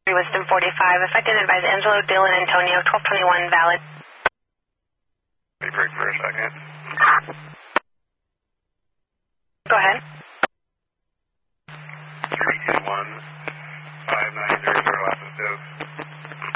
Wisdom 45. Affected advise Angelo, Dylan, Antonio, 1221 valid. Be break for a second. Go ahead. 321 5900 affective.